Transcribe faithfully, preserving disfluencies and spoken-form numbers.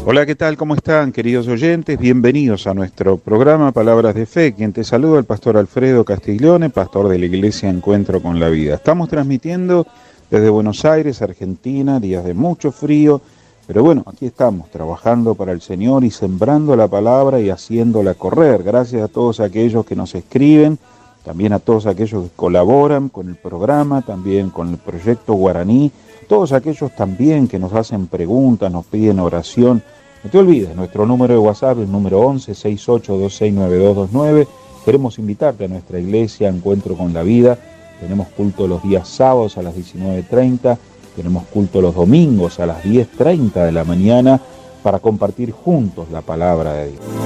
Hola, ¿qué tal? ¿Cómo están, queridos oyentes? Bienvenidos a nuestro programa Palabras de Fe. Quien te saluda, el pastor Alfredo Castiglione, pastor de la Iglesia Encuentro con la Vida. Estamos transmitiendo desde Buenos Aires, Argentina, días de mucho frío, pero bueno, aquí estamos trabajando para el Señor y sembrando la palabra y haciéndola correr. Gracias a todos aquellos que nos escriben, también a todos aquellos que colaboran con el programa, también con el proyecto Guaraní, todos aquellos también que nos hacen preguntas, nos piden oración. No te olvides, nuestro número de WhatsApp es el número once, sesenta y ocho, veintiséis, noventa y dos veintinueve. Queremos invitarte a nuestra iglesia Encuentro con la Vida. Tenemos culto los días sábados a las diecinueve treinta, tenemos culto los domingos a las diez treinta de la mañana para compartir juntos la palabra de Dios.